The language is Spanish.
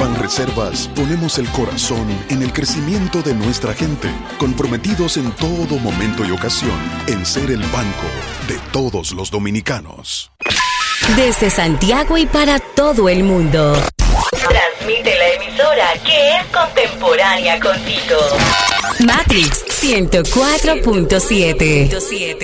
Banreservas ponemos el corazón en el crecimiento de nuestra gente, comprometidos en todo momento y ocasión en ser el banco de todos los dominicanos. Desde Santiago y para todo el mundo. Transmite la emisora que es contemporánea contigo. Matrix 104.7.